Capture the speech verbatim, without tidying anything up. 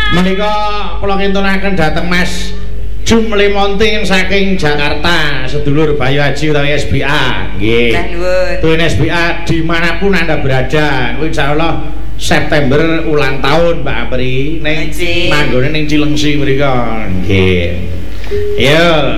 Menika kula kintunaken dhateng Mas Jumli Monting saking Jakarta, sedulur Bayu Haji utawi S B A. Nggih. Tuwin S B A dimanapun Anda berada, insyaallah September ulang tahun Mbak Apri ning manggone ning Cilengsi mriko. Nggih. Yo.